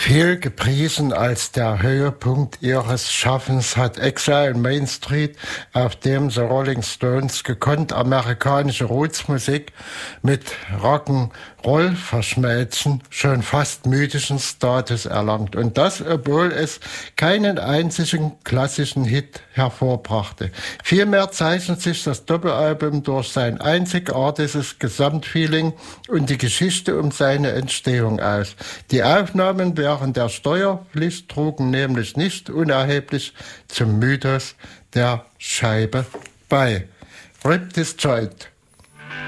Viel gepriesen als der Höhepunkt ihres Schaffens hat Exile in Main Street, auf dem The Rolling Stones gekonnt amerikanische Rootsmusik mit Rock'n'Roll verschmelzen, schon fast mythischen Status erlangt. Und das, obwohl es keinen einzigen klassischen Hit hervorbrachte. Vielmehr zeichnet sich das Doppelalbum durch sein einzigartiges Gesamtfeeling und die Geschichte um seine Entstehung aus. Die Aufnahmen während der Steuerpflicht trugen nämlich nicht unerheblich zum Mythos der Scheibe bei. Rip Disjoint.